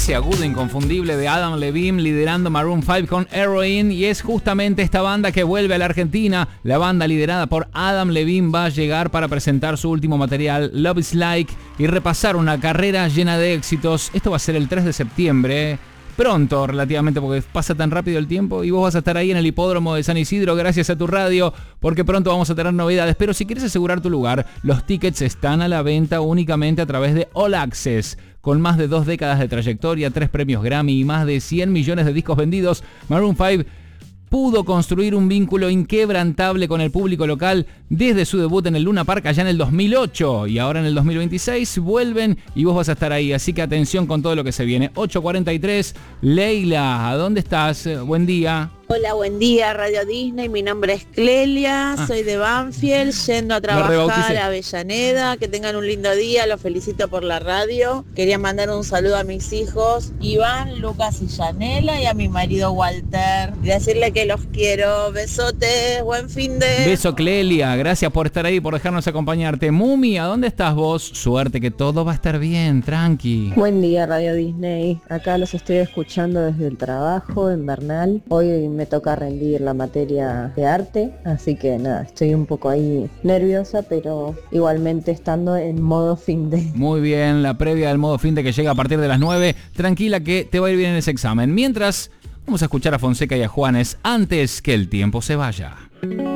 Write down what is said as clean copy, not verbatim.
ese agudo inconfundible de Adam Levine liderando Maroon 5 con Heroin, y es justamente esta banda que vuelve a la Argentina. La banda liderada por Adam Levine va a llegar para presentar su último material, Love Is Like, y repasar una carrera llena de éxitos. Esto va a ser el 3 de septiembre. Pronto, relativamente, porque pasa tan rápido el tiempo, y vos vas a estar ahí en el hipódromo de San Isidro gracias a tu radio, porque pronto vamos a tener novedades. Pero si quieres asegurar tu lugar, los tickets están a la venta únicamente a través de All Access. Con más de 2 décadas de trayectoria, 3 premios Grammy y más de 100 millones de discos vendidos, Maroon 5 pudo construir un vínculo inquebrantable con el público local desde su debut en el Luna Park allá en el 2008, y ahora en el 2026 vuelven y vos vas a estar ahí, así que atención con todo lo que se viene. 8:43, Leila, ¿a dónde estás? Buen día. Hola, buen día, Radio Disney. Mi nombre es Clelia, soy de Banfield, yendo a trabajar a Avellaneda. Que tengan un lindo día, los felicito por la radio. Quería mandar un saludo a mis hijos, Iván, Lucas y Yanela, y a mi marido Walter. Y decirle que los quiero. Besotes, buen fin de... Beso, Clelia, gracias por estar ahí, por dejarnos acompañarte. Mumi, ¿a dónde estás vos? Suerte, que todo va a estar bien, tranqui. Buen día, Radio Disney. Acá los estoy escuchando desde el trabajo en Bernal. Hoy me toca rendir la materia de arte, así que nada, estoy un poco ahí nerviosa, pero igualmente estando en modo fin de. Muy bien, la previa del modo fin de que llega a partir de las 9. Tranquila que te va a ir bien en ese examen. Mientras, vamos a escuchar a Fonseca y a Juanes antes que el tiempo se vaya.